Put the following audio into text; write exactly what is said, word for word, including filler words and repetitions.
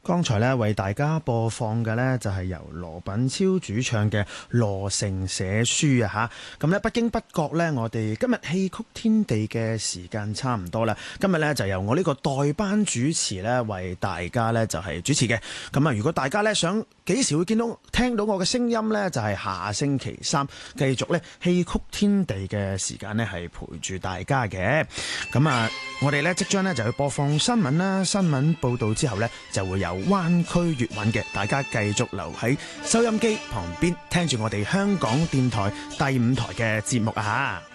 剛才咧為大家播放嘅呢，就係由羅品超主唱嘅《羅城寫書》啊吓，咁咧不經不覺呢，我哋今日戲曲天地嘅時間差唔多啦。今日呢，就由我呢個代班主持呢，為大家呢，就係主持嘅。咁啊，如果大家呢，想幾時會見到聽到我嘅聲音呢，就係下星期三繼續呢戲曲天地嘅時間呢，係陪住大家嘅。咁啊，我哋呢，即將呢，就去播放新聞啦，新聞報道之後呢，就會有灣區粵韻嘅，大家繼續留喺收音機旁邊聽住我哋香港電台第五台嘅節目啊！